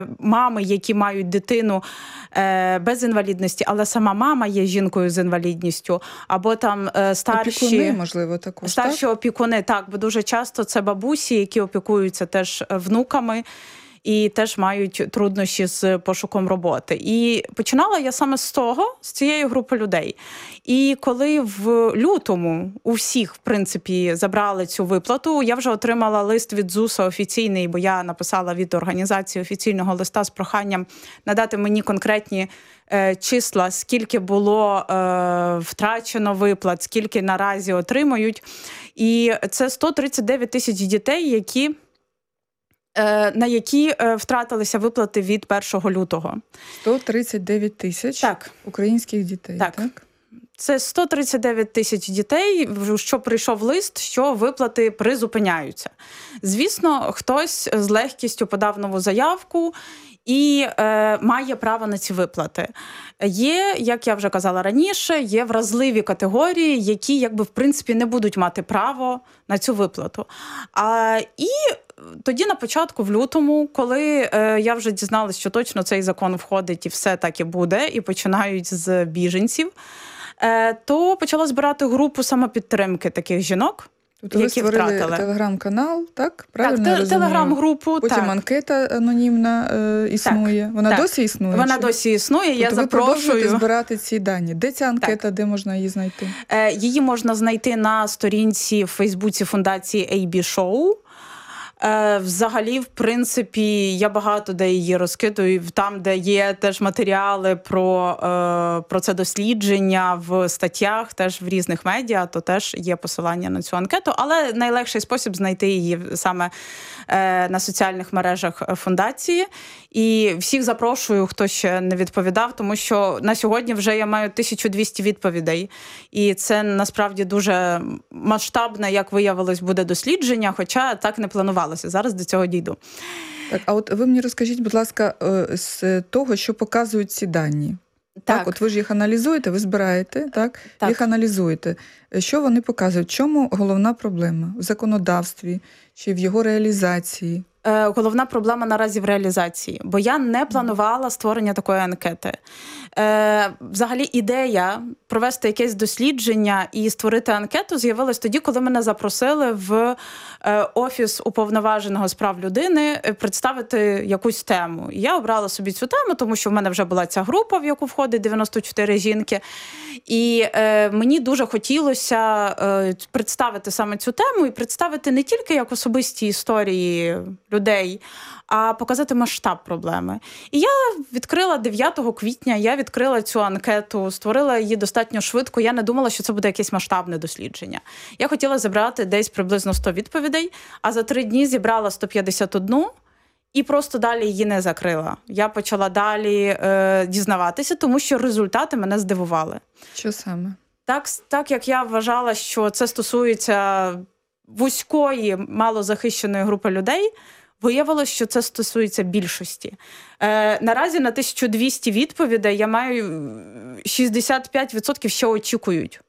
мами, які мають дитину без інвалідності, але сама мама є жінкою з інвалідністю, або там старші... Опікуни, можливо, також, старші так? опікуни, так, бо дуже часто це бабусі, які опікуються теж внуками, і теж мають труднощі з пошуком роботи. І починала я саме з цієї групи людей. І коли в лютому у всіх, в принципі, забрали цю виплату, я вже отримала лист від ЗУСа офіційний, бо я написала від організації офіційного листа з проханням надати мені конкретні числа, скільки було втрачено виплат, скільки наразі отримують. І це 139 тисяч дітей, на які втратилися виплати від 1 лютого. 139 тисяч українських дітей, так? Це 139 тисяч дітей, що прийшов лист, що виплати призупиняються. Звісно, хтось з легкістю подав нову заявку і має право на ці виплати. Є, як я вже казала раніше, є вразливі категорії, які, в принципі, не будуть мати право на цю виплату. І тоді на початку, в лютому, коли я вже дізналась, що точно цей закон входить і все так і буде, і починають з біженців, то почала збирати групу самопідтримки таких жінок, тобто які ви створили втратили. Телеграм-канал, так? Правильно я розумію? Телеграм-групу, Потім анкета анонімна існує. Вона досі існує? Вона досі існує. Тобто я запрошую. Ви продовжуєте збирати ці дані. Де ця анкета, де можна її знайти? Її можна знайти на сторінці в Фейсбуці фундації AB Show. Взагалі, в принципі, я багато де її розкидую, там, де є теж матеріали про це дослідження в статтях, теж в різних медіа, то теж є посилання на цю анкету. Але найлегший спосіб знайти її саме на соціальних мережах фундації. І всіх запрошую, хто ще не відповідав, тому що на сьогодні вже я маю 1200 відповідей. І це насправді дуже масштабне, як виявилось, буде дослідження, хоча так не планувалося. Зараз до цього дійду. Так, а от ви мені розкажіть, будь ласка, з того, що показують ці дані. Так, от ви ж їх аналізуєте, ви збираєте, так? Їх аналізуєте. Що вони показують? В чому головна проблема? В законодавстві чи в його реалізації? Головна проблема наразі в реалізації, бо я не планувала створення такої анкети. Взагалі ідея провести якесь дослідження і створити анкету з'явилась тоді, коли мене запросили в Офіс уповноваженого з прав людини представити якусь тему. Я обрала собі цю тему, тому що в мене вже була ця група, в яку входить 94 жінки. І мені дуже хотілося представити саме цю тему і представити не тільки як особисті історії людей, а показати масштаб проблеми. І я відкрила 9 квітня, я відкрила цю анкету, створила її достатньо швидко. Я не думала, що це буде якесь масштабне дослідження. Я хотіла зібрати десь приблизно 100 відповідей, а за 3 дні зібрала 151 і просто далі її не закрила. Я почала далі дізнаватися, тому що результати мене здивували. Що саме? Так як я вважала, що це стосується вузької, малозахищеної групи людей, виявилось, що це стосується більшості. Наразі на 1200 відповідей я маю 65% ще очікують.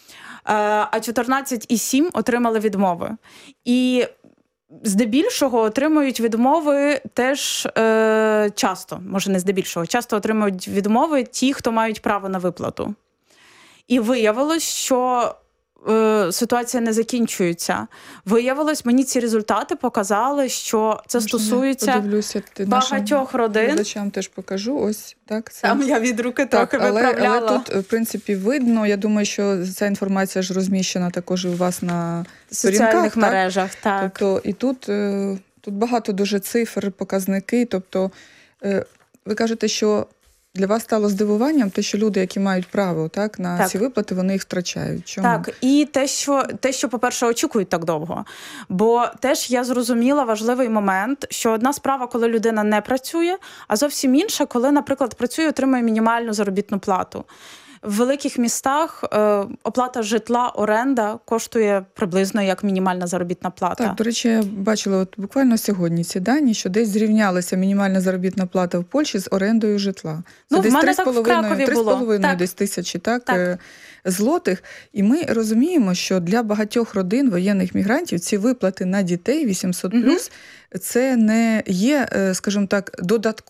А 14,7% отримали відмови. І здебільшого отримують відмови теж часто, може не здебільшого, часто отримують відмови ті, хто мають право на виплату. І виявилось, що ситуація не закінчується. Виявилось, мені ці результати показали, що це стосується багатьох родин. Глядачам теж покажу. Ось, так. Це... Там я від руки трохи виправляла. Але тут, в принципі, видно. Я думаю, що ця інформація ж розміщена також і у вас на соціальних мережах. Так. Тобто, і тут багато дуже цифр, показники. Тобто, ви кажете, що для вас стало здивуванням те, що люди, які мають право на ці виплати, вони їх втрачають. Чому? Так, і те, що, по-перше, очікують так довго. Бо теж я зрозуміла важливий момент, що одна справа, коли людина не працює, а зовсім інша, коли, наприклад, працює, отримує мінімальну заробітну плату. В великих містах оплата житла, оренда коштує приблизно як мінімальна заробітна плата. Так, до речі, я бачила от буквально сьогодні ці дані, що десь зрівнялася мінімальна заробітна плата в Польщі з орендою житла. Це десь 3,5 десь тисячі злотих. І ми розуміємо, що для багатьох родин воєнних мігрантів ці виплати на дітей 800+, це не є, скажімо так, додатково.